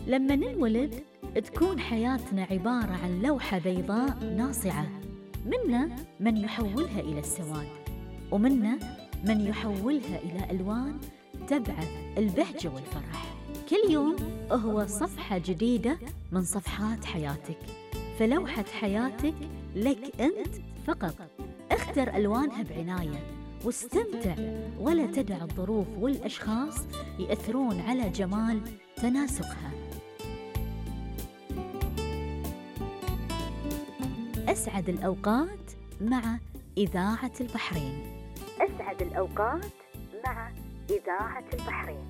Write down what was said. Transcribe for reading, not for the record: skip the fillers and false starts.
لما ننولد تكون حياتنا عبارة عن لوحة بيضاء ناصعة، منا من يحولها إلى السواد، ومنا من يحولها إلى ألوان تبعث البهجة والفرح. كل يوم هو صفحة جديدة من صفحات حياتك، فلوحة حياتك لك أنت فقط. اختر ألوانها بعناية واستمتع، ولا تدع الظروف والأشخاص يأثرون على جمال تناسقها. أسعد الأوقات مع إذاعة البحرين. أسعد الأوقات مع إذاعة البحرين.